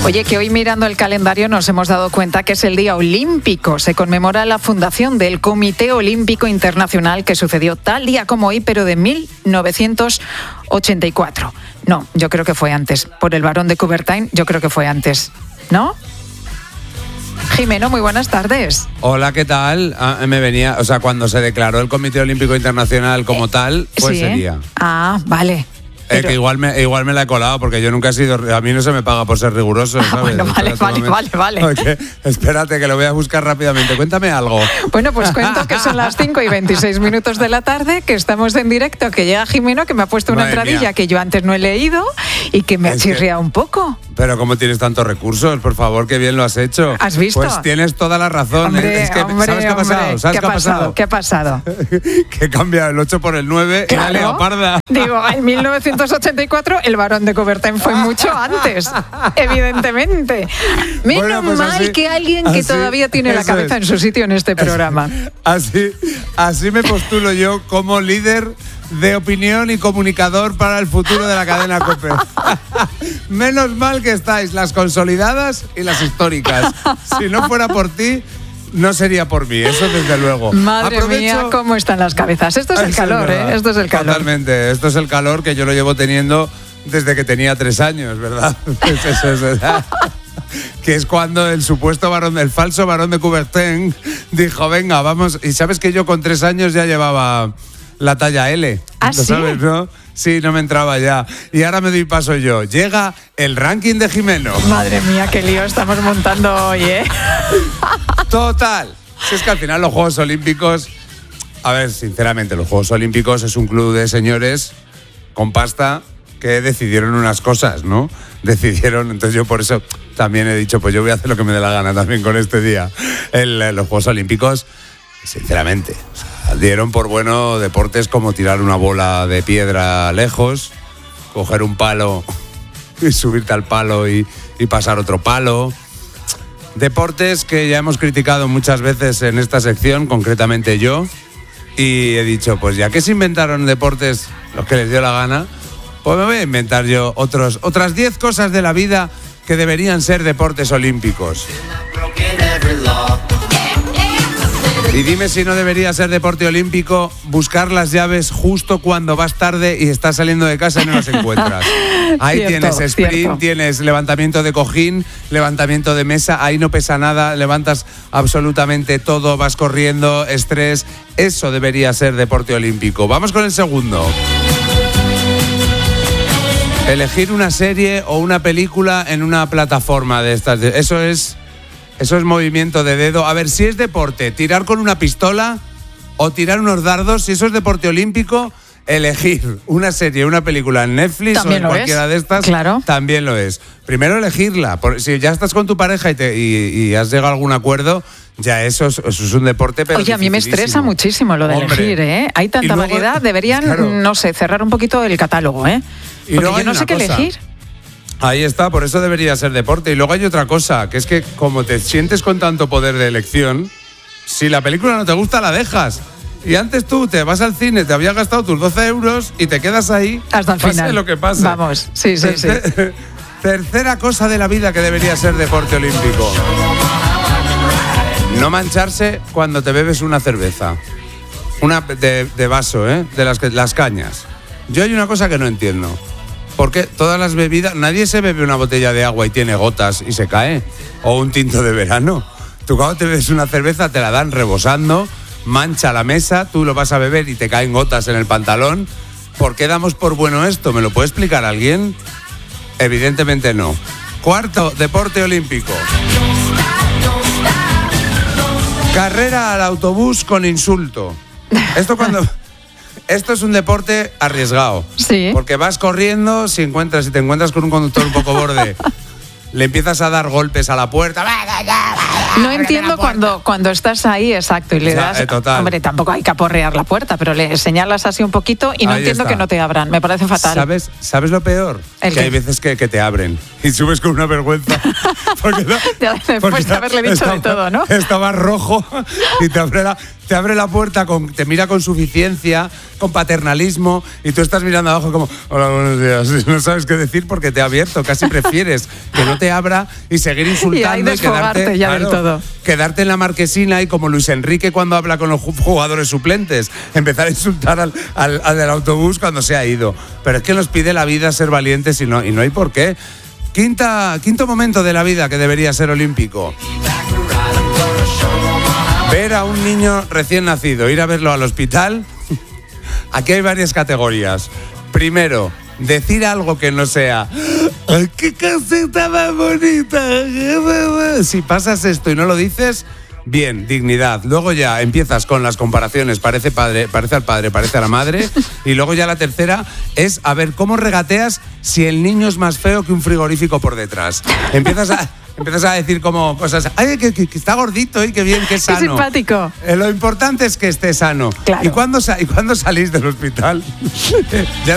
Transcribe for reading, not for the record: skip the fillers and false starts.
Oye, que hoy mirando el calendario nos hemos dado cuenta que es el Día Olímpico. Se conmemora la fundación del Comité Olímpico Internacional, que sucedió tal día como hoy, pero de 1984. No, yo creo que fue antes. Por el Barón de Coubertin, yo creo que fue antes. ¿No? Jimeno, muy buenas tardes. Hola, ¿qué tal? Me venía, cuando se declaró el Comité Olímpico Internacional como tal, fue sí, ese día. Ah, vale. Pero... que igual me la he colado, porque yo nunca he sido... A mí no se me paga por ser riguroso, ¿sabes? Bueno, vale. Okay. Espérate, que lo voy a buscar rápidamente. Cuéntame algo. Bueno, pues cuento que son las 5:26 de la tarde, que estamos en directo, que llega Jimeno, que me ha puesto una entradilla que yo antes no he leído y que me ha chirriado un poco. Pero ¿cómo tienes tantos recursos? Por favor, qué bien lo has hecho. ¿Has visto? Pues tienes toda la razón. Hombre, ¿sabes qué ha pasado? ¿Sabes qué ha pasado? ¿Qué ha pasado? Que cambia el 8 por el 9 y la leoparda. Digo, en 1984 el Barón de Coubertin fue mucho antes, evidentemente. Menos pues mal que alguien que todavía tiene la cabeza en su sitio en este programa. Así me postulo yo como líder de opinión y comunicador para el futuro de la cadena COPE. Menos mal que estáis las consolidadas y las históricas. Si no fuera por ti, no sería por mí, eso desde luego. Madre mía, cómo están las cabezas. Esto es el calor, ¿eh? Esto es el calor. Totalmente, esto es el calor que yo lo llevo teniendo desde que tenía 3 años, ¿verdad? Eso es verdad. Que es cuando el falso Barón de Coubertin dijo, venga, vamos. Y sabes que yo con 3 años ya llevaba la talla L. ¿Ah, ¿Lo sabes, no? Sí, no me entraba ya. Y ahora me doy paso yo. Llega el ranking de Jimeno. Madre mía, qué lío estamos montando hoy, ¿eh? Total. Si es que al final los Juegos Olímpicos... A ver, sinceramente, los Juegos Olímpicos es un club de señores con pasta que decidieron unas cosas, ¿no? Entonces yo por eso también he dicho, pues yo voy a hacer lo que me dé la gana también con este día. Los Juegos Olímpicos, sinceramente, dieron por bueno deportes como tirar una bola de piedra lejos, coger un palo y subirte al palo y pasar otro palo. Deportes que ya hemos criticado muchas veces en esta sección, concretamente yo, y he dicho, pues ya que se inventaron deportes los que les dio la gana, pues me voy a inventar yo otras 10 cosas de la vida que deberían ser deportes olímpicos. Y dime si no debería ser deporte olímpico buscar las llaves justo cuando vas tarde y estás saliendo de casa y no las encuentras. Ahí tienes sprint, tienes levantamiento de cojín, levantamiento de mesa, ahí no pesa nada, levantas absolutamente todo, vas corriendo, estrés. Eso debería ser deporte olímpico. Vamos con el segundo. Elegir una serie o una película en una plataforma de estas. Eso es movimiento de dedo. A ver, si es deporte, tirar con una pistola o tirar unos dardos, si eso es deporte olímpico, elegir una serie, una película en Netflix o en cualquiera de estas, claro, también lo es. Primero elegirla. Si ya estás con tu pareja y has llegado a algún acuerdo, ya eso es un deporte, pero oye, a mí me estresa muchísimo lo de elegir, ¿eh? Hay tanta variedad, deberían, claro, no sé, cerrar un poquito el catálogo, ¿eh? Porque yo no sé qué elegir. Ahí está, por eso debería ser deporte. Y luego hay otra cosa, que es que como te sientes con tanto poder de elección, si la película no te gusta, la dejas. Y antes tú te vas al cine, te habías gastado tus 12 euros y te quedas ahí hasta el final. Pase lo que pase. Vamos, sí. Tercera cosa de la vida que debería ser deporte olímpico. No mancharse cuando te bebes una cerveza. Una de vaso, ¿eh? De las cañas. Yo hay una cosa que no entiendo. Porque todas las bebidas, nadie se bebe una botella de agua y tiene gotas y se cae. O un tinto de verano. Tú cuando te bebes una cerveza te la dan rebosando, mancha la mesa, tú lo vas a beber y te caen gotas en el pantalón. ¿Por qué damos por bueno esto? ¿Me lo puede explicar alguien? Evidentemente no. Cuarto, deporte olímpico. Carrera al autobús con insulto. Esto es un deporte arriesgado. Sí. Porque vas corriendo, si te encuentras con un conductor un poco borde, le empiezas a dar golpes a la puerta. No entiendo cuando estás ahí, exacto, y le das... total. Hombre, tampoco hay que aporrear la puerta, pero le señalas así un poquito y no ahí entiendo está. Que no te abran. Me parece fatal. ¿Sabes lo peor? Que hay veces que te abren y subes con una vergüenza. Porque después de haberle dicho de todo, ¿no? Estaba rojo y te abre te abre la puerta, te mira con suficiencia, con paternalismo, y tú estás mirando abajo como, hola, buenos días. No sabes qué decir porque te ha abierto. Casi prefieres que no te abra y seguir insultando y quedarte, ya del todo. Quedarte en la marquesina y como Luis Enrique cuando habla con los jugadores suplentes, empezar a insultar al del autobús cuando se ha ido. Pero es que nos pide la vida ser valientes y no hay por qué. Quinto momento de la vida que debería ser olímpico. Ver a un niño recién nacido, ir a verlo al hospital. Aquí hay varias categorías. Primero, decir algo que no sea ¡ay, qué caseta más bonita! Si pasas esto y no lo dices, bien, dignidad. Luego ya empiezas con las comparaciones, parece al padre, parece a la madre. Y luego ya la tercera es a ver cómo regateas si el niño es más feo que un frigorífico por detrás. Empiezas a decir como cosas, ay, que está gordito y qué bien, qué sano. Qué simpático. Lo importante es que esté sano. Claro. ¿Y cuándo salís del hospital? Ya